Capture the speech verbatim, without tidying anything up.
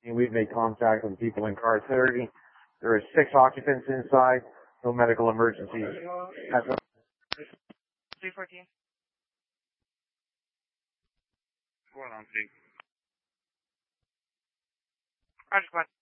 We've made contact with people in car thirty. There are six occupants inside. No medical emergencies. At the three fourteen. Going on, Pete. Roger, come on.